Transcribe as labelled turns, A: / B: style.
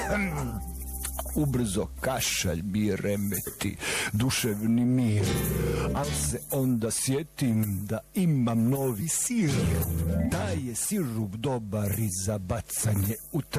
A: Ubrzo kašalj mi remeti duševni mir, al se onda sjetim da imam novi sir. Taj je sirup dobar i za bacanje u